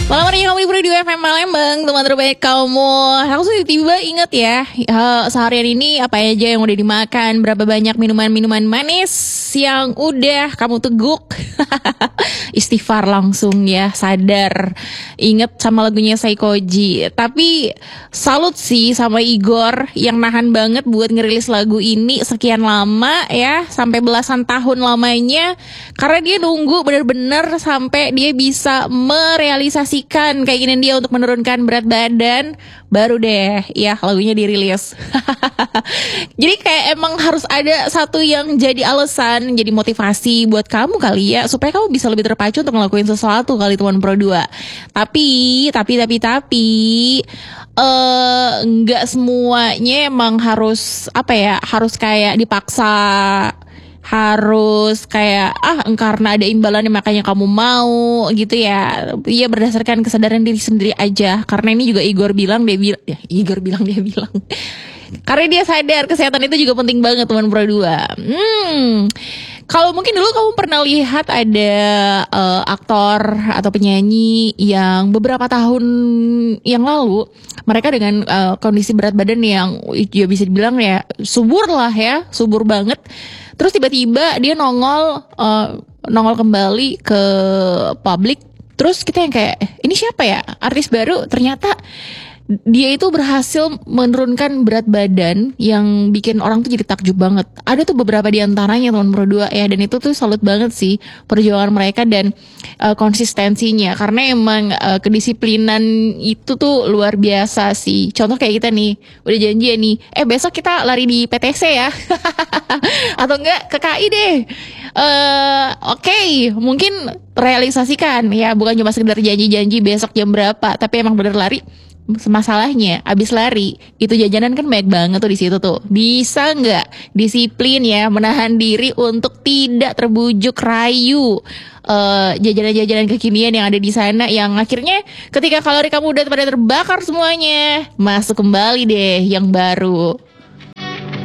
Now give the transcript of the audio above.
Malam hari kamu di FM Palembang, teman terbaik kamu. Aku tuh tiba-tiba inget ya, seharian ini apa aja yang udah dimakan, berapa banyak minuman-minuman manis yang udah kamu teguk. Istighfar langsung ya, sadar. Inget sama lagunya Saikoji. Tapi salut sih sama Igor yang nahan banget buat ngerilis lagu ini sekian lama ya, sampai belasan tahun lamanya. Karena dia nunggu bener-bener sampai dia bisa merealisasikan keinginan dia untuk menurunkan berat badan, baru deh ya lagunya dirilis. Jadi kayak emang harus ada satu yang jadi alasan, jadi motivasi buat kamu kali ya, supaya kamu bisa lebih terpacu untuk ngelakuin sesuatu kali teman Pro 2. Tapi nggak semuanya emang harus harus kayak dipaksa, harus kayak karena ada imbalannya makanya kamu mau gitu ya. Iya, berdasarkan kesadaran diri sendiri aja. Karena ini juga Igor bilang karena dia sadar kesehatan itu juga penting banget teman Pro 2. Kalau mungkin dulu kamu pernah lihat ada aktor atau penyanyi yang beberapa tahun yang lalu mereka dengan kondisi berat badan yang ya bisa dibilang ya subur banget. Terus tiba-tiba dia nongol kembali ke publik. Terus kita yang kayak ini siapa ya, artis baru? Ternyata dia itu berhasil menurunkan berat badan yang bikin orang tuh jadi takjub banget. Ada tuh beberapa di antaranya teman Pro 2 ya, dan itu tuh salut banget sih perjuangan mereka dan konsistensinya. Karena emang kedisiplinan itu tuh luar biasa sih. Contoh kayak kita nih, udah janji ya nih, besok kita lari di PTC ya. Atau enggak ke KI deh. Oke, mungkin realisasikan ya, bukan cuma sekedar janji-janji besok jam berapa, tapi emang bener lari. Masalahnya abis lari itu jajanan kan banyak banget tuh di situ tuh. Bisa nggak disiplin ya, menahan diri untuk tidak terbujuk rayu jajanan-jajanan kekinian yang ada di sana, yang akhirnya ketika kalori kamu udah pada terbakar semuanya, masuk kembali deh yang baru.